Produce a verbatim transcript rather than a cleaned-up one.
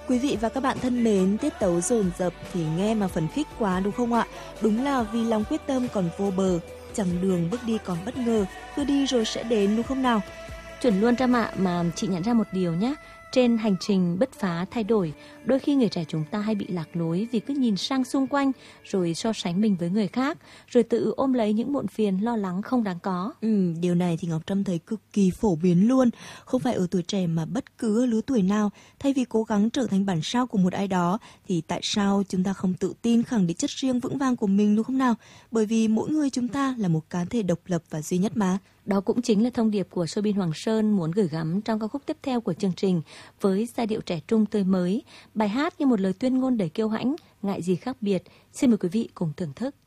Quý vị và các bạn thân mến, tiết tấu dồn dập thì nghe mà phấn khích quá đúng không ạ? Đúng là vì lòng quyết tâm còn vô bờ, chặng đường bước đi còn bất ngờ, cứ đi rồi sẽ đến đúng không nào? Chuẩn luôn Trâm ạ, mà chị nhận ra một điều nhé. Trên hành trình bứt phá thay đổi, đôi khi người trẻ chúng ta hay bị lạc lối vì cứ nhìn sang xung quanh rồi so sánh mình với người khác, rồi tự ôm lấy những muộn phiền lo lắng không đáng có. Ừ, điều này thì Ngọc Trâm thấy cực kỳ phổ biến luôn. Không phải ở tuổi trẻ mà bất cứ lứa tuổi nào, thay vì cố gắng trở thành bản sao của một ai đó, thì tại sao chúng ta không tự tin khẳng định chất riêng vững vàng của mình đúng không nào? Bởi vì mỗi người chúng ta là một cá thể độc lập và duy nhất mà. Đó cũng chính là thông điệp của Soobin Hoàng Sơn muốn gửi gắm trong ca khúc tiếp theo của chương trình với giai điệu trẻ trung tươi mới. Bài hát như một lời tuyên ngôn đầy kiêu hãnh, ngại gì khác biệt. Xin mời quý vị cùng thưởng thức.